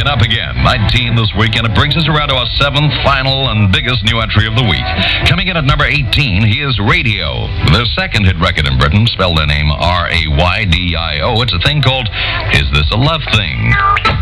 and up again. 19 this week, and it brings us around to our seventh, final, and biggest new entry of the week. Coming in at number 18, he is Radio. Their second hit record in Britain, spelled their name R-A-Y-D-I-O. It's a thing called Is This a Love Thing?